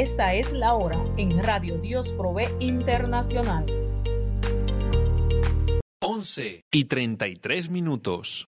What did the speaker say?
Esta es la hora en Radio Dios Provee Internacional. 11:33.